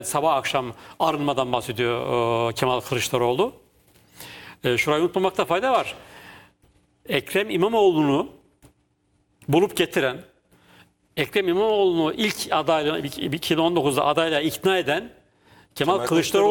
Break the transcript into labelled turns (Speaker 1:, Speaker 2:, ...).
Speaker 1: Sabah akşam arınmadan bahsediyor Kemal Kılıçdaroğlu. Şurayı unutmamakta fayda var. Ekrem İmamoğlu'nu bulup getiren, Ekrem İmamoğlu'nu ilk adayla 2019'da adayla ikna eden Kemal Kılıçdaroğlu